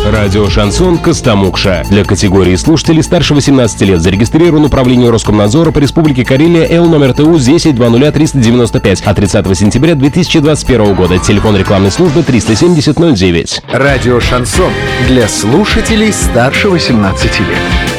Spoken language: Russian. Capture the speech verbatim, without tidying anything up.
Радио «Шансон» Костомукша. Для категории слушателей старше восемнадцати лет зарегистрирован управление Роскомнадзора по Республике Карелия Л номер ТУ десять двадцать триста девяносто пять от тридцатого сентября две тысячи двадцать первого года. Телефон рекламной службы триста семьдесят ноль девять. Радио «Шансон» для слушателей старше восемнадцати лет.